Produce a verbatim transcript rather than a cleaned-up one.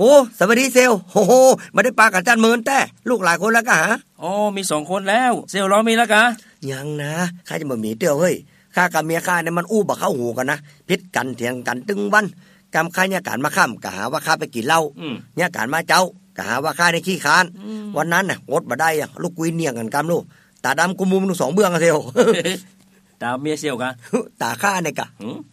โอ้สวัสดีเซลโอ้โหมาได้ปากับจันเมินแต่ลูกหลายคนแล้วกะฮะอ๋อมีสองคนแล้วเซลล์เรามีแล้วกะยังนะข้าจะมามีเตียวเฮ้ยข้ากับเมียข้าเนี่ยมันอู้บักเข้าหูกันนะพิษกันเถียงกันตึงวันกำข้าเนี่ยการมาค่ำกะหาว่าข้าไปกินเหล้าเนี่ยการมาเจ้ากะหาว่าข้าในขี้คานวันนั้นน่ะอดมาได้อะลูกกุยเนียงกันกำลูกตาดำกุมุมทั้งสองเบื้องอะเซลตาเมียเซลกะตาข้าเนี่ยกะ